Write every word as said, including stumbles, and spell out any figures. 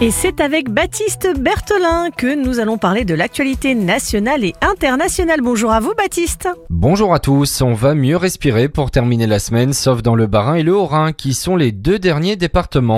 Et c'est avec Baptiste Berthelin que nous allons parler de l'actualité nationale et internationale. Bonjour à vous Baptiste. Bonjour à tous, on va mieux respirer pour terminer la semaine, sauf dans le Bas-Rhin et le Haut-Rhin, qui sont les deux derniers départements